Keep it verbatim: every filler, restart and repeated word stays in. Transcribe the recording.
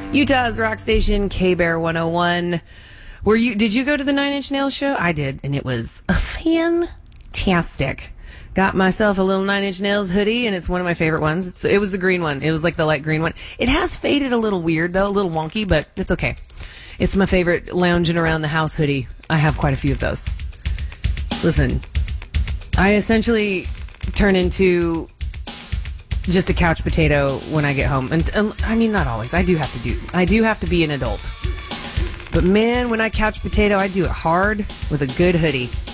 Utah's rock station, K-Bear one oh one. Were you? Did you go to the Nine Inch Nails show? I did, and it was fantastic. Got myself a little Nine Inch Nails hoodie, and it's one of my favorite ones. It's, it was the green one. It was like the light green one. It has faded a little weird, though, a little wonky, but it's okay. It's my favorite lounging around the house hoodie. I have quite a few of those. Listen, I essentially turn into just a couch potato when I get home. And, and I mean, not always. I do have to do. I do have to be an adult. But man, when I couch potato, I do it hard with a good hoodie.